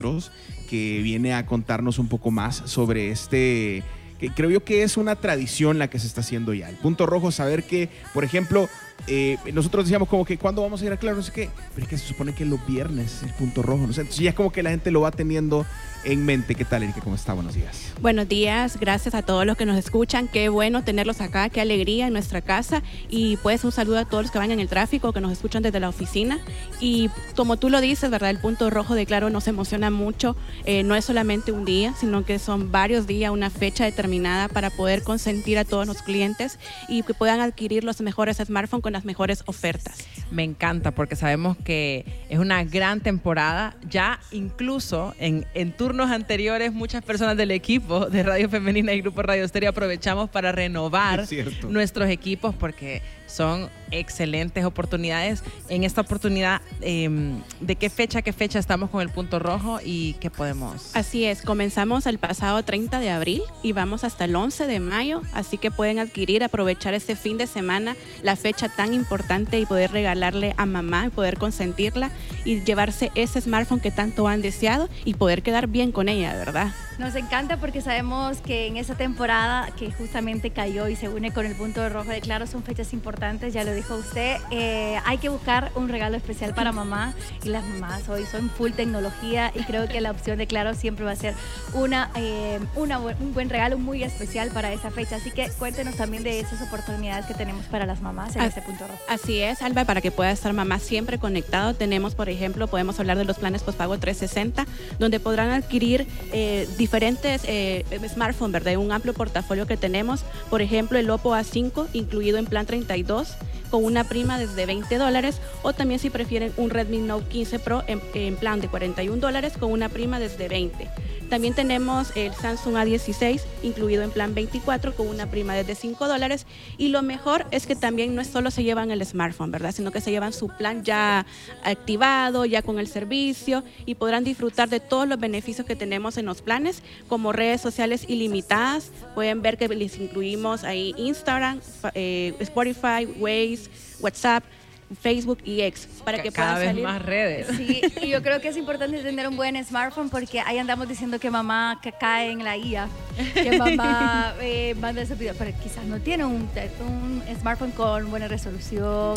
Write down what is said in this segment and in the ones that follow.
que viene a contarnos un poco más sobre que creo yo que es una tradición la que se está haciendo ya. El punto rojo, saber que, por ejemplo, nosotros decíamos como que ¿cuándo vamos a ir a Claro? No sé qué, pero es que se supone que los viernes el punto rojo, no sé, entonces ya es como que la gente lo va teniendo en mente. ¿Qué tal, Erika? ¿Cómo está? Buenos días. Buenos días, gracias a todos los que nos escuchan. Qué bueno tenerlos acá, qué alegría en nuestra casa. Y pues un saludo a todos los que van en el tráfico, que nos escuchan desde la oficina. Y como tú lo dices, ¿verdad? El punto rojo de Claro nos emociona mucho. No es solamente un día, sino que son varios días, una fecha determinada para poder consentir a todos los clientes y que puedan adquirir los mejores smartphones con las mejores ofertas. Me encanta porque sabemos que es una gran temporada. Ya incluso en turnos anteriores muchas personas del equipo de Radio Femenina y Grupo Radio Estéreo aprovechamos para renovar nuestros equipos porque son excelentes oportunidades. En esta oportunidad, ¿de qué fecha a qué fecha estamos con el punto rojo y qué podemos? Así es, comenzamos el pasado 30 de abril y vamos hasta el 11 de mayo, así que pueden aprovechar este fin de semana, la fecha tan importante y poder regalarle a mamá y poder consentirla y llevarse ese smartphone que tanto han deseado y poder quedar bien con ella, ¿verdad? Nos encanta porque sabemos que en esa temporada que justamente cayó y se une con el punto rojo de Claro son fechas importantes, ya lo dijo usted, hay que buscar un regalo especial para mamá y las mamás hoy son full tecnología y creo que la opción de Claro siempre va a ser un buen regalo muy especial para esa fecha, así que cuéntenos también de esas oportunidades que tenemos para las mamás en ese punto rojo. Así es, Alba, para que pueda estar mamá siempre conectado, tenemos, por ejemplo, podemos hablar de los planes postpago 360, donde podrán adquirir diferentes smartphones, ¿verdad? Un amplio portafolio que tenemos, por ejemplo, el Oppo A5 incluido en plan 32 con una prima desde $20, o también si prefieren un Redmi Note 15 Pro en plan de $41 con una prima desde $20. También tenemos el Samsung A16 incluido en plan 24 con una prima desde $5, y lo mejor es que también no es solo se llevan el smartphone, ¿verdad? Sino que se llevan su plan ya activado, ya con el servicio, y podrán disfrutar de todos los beneficios que tenemos en los planes, como redes sociales ilimitadas. Pueden ver que les incluimos ahí Instagram, Spotify, Waze, WhatsApp, Facebook y X, para que cada puedan vez salir más redes. Sí, y yo creo que es importante tener un buen smartphone porque ahí andamos diciendo que mamá cae en la IA, que mamá manda ese video, pero quizás no tiene un smartphone con buena resolución,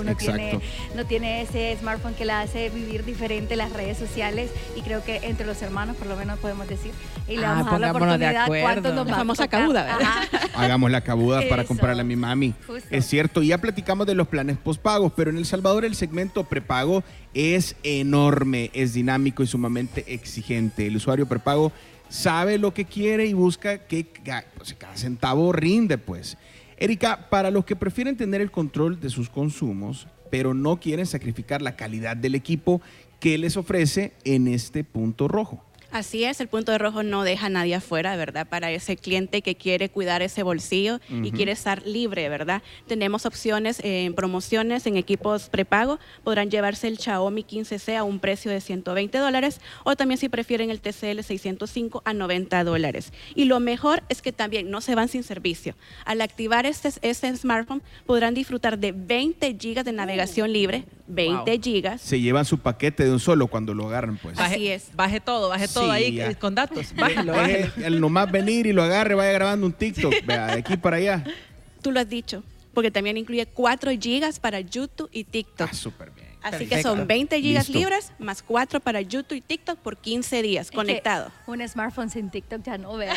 no tiene ese smartphone que la hace vivir diferente las redes sociales, y creo que entre los hermanos por lo menos podemos decir y le vamos a dar la oportunidad cuánto nos va a famosa tocar. cabuda, ¿verdad? Hagamos la cabuda para Eso. comprarle a mi mami. Justo. Es cierto, ya platicamos de los planes postpagos, pero en El Salvador el segmento prepago es enorme, es dinámico y sumamente exigente. El usuario prepago sabe lo que quiere y busca que cada centavo rinde, pues. Erika, para los que prefieren tener el control de sus consumos, pero no quieren sacrificar la calidad del equipo, ¿qué les ofrece en este punto rojo? Así es, el punto de rojo no deja a nadie afuera, ¿verdad? Para ese cliente que quiere cuidar ese bolsillo y quiere estar libre, ¿verdad? Tenemos opciones en promociones en equipos prepago. Podrán llevarse el Xiaomi 15C a un precio de $120, o también si prefieren el TCL 605 a $90. Y lo mejor es que también no se van sin servicio. Al activar este smartphone podrán disfrutar de 20 gigas de navegación libre, 20 gigas. Se llevan su paquete de un solo cuando lo agarran, pues. Así es. Baje todo Sí, ahí ya. con datos. Bájelo. El nomás venir y lo agarre, vaya grabando un TikTok, vea, de aquí para allá. Tú lo has dicho, porque también incluye 4 gigas para YouTube y TikTok. Súper bien. Así Perfecto. que son 20 gigas Listo. libres más 4 para YouTube y TikTok por 15 días conectado. Un smartphone sin TikTok ya no, vea.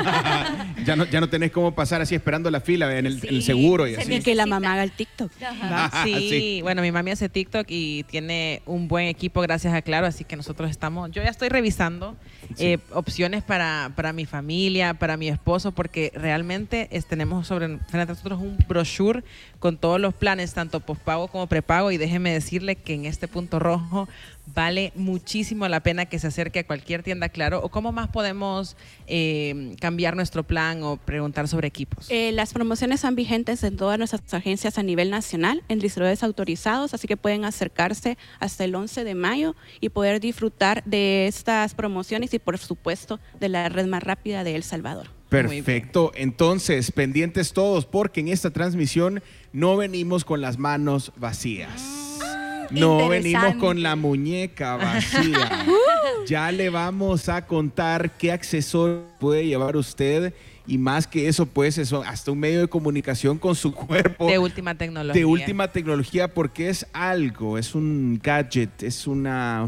ya no tenés cómo pasar así esperando la fila, vea, en el Sí, seguro y se así. Y que la mamá haga el TikTok. Ajá. Sí, Sí. bueno, mi mami hace TikTok y tiene un buen equipo gracias a Claro, así que nosotros yo ya estoy revisando opciones para mi familia, para mi esposo, porque realmente tenemos frente a nosotros un brochure con todos los planes, tanto postpago como prepago, y déjeme decirle que en este punto rojo vale muchísimo la pena que se acerque a cualquier tienda Claro. ¿O cómo más podemos cambiar nuestro plan o preguntar sobre equipos? Las promociones son vigentes en todas nuestras agencias a nivel nacional, en distribuidores autorizados, así que pueden acercarse hasta el 11 de mayo y poder disfrutar de estas promociones y, por supuesto, de la red más rápida de El Salvador. Perfecto, entonces pendientes todos porque en esta transmisión no venimos con las manos vacías. No venimos con la muñeca vacía. Ya le vamos a contar qué accesorio puede llevar usted. Y más que eso, pues, eso, hasta un medio de comunicación con su cuerpo. De última tecnología. De última tecnología, porque es algo, es un gadget, es un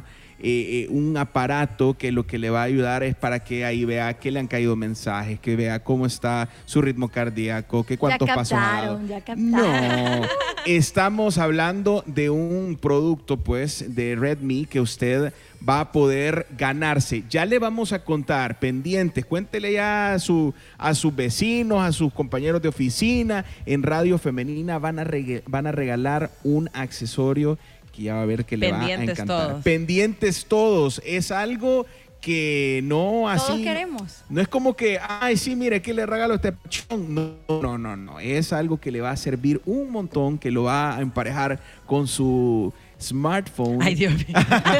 aparato que lo que le va a ayudar es para que ahí vea que le han caído mensajes, que vea cómo está su ritmo cardíaco, que cuántos pasos ha dado. Ya captaron. No, estamos hablando de un producto, pues, de Redmi que usted va a poder ganarse. Ya le vamos a contar, pendientes, cuéntele ya a sus vecinos, a sus compañeros de oficina. En Radio Femenina van a regalar un accesorio que ya va a ver que le va a encantar. Todos. Pendientes todos. Es algo que no así. Todos queremos. No es como que, ay, sí, mire, ¿qué le regalo a este pachón? No. Es algo que le va a servir un montón, que lo va a emparejar con su smartphone. Ay, Dios mío.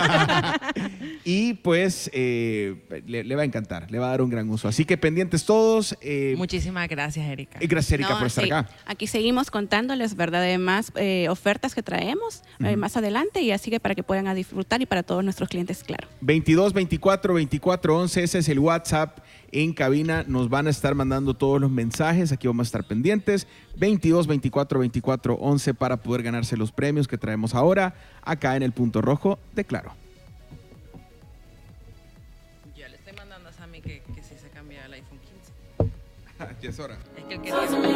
Y pues le va a encantar, le va a dar un gran uso. Así que pendientes todos. Muchísimas gracias, Erika. Gracias, Erika, No, por estar sí. acá. Aquí seguimos contándoles, ¿verdad?, de más ofertas que traemos más adelante, y así que para que puedan disfrutar, y para todos nuestros clientes, claro. 22 24 24 11, ese es el WhatsApp en cabina. Nos van a estar mandando todos los mensajes, aquí vamos a estar pendientes. 22 24 24 11 para poder ganarse los premios que traemos ahora acá en el Punto Rojo de Claro. Ya le estoy mandando a Sammy que si se cambia el iPhone 15. Ya es hora. Es que él quería...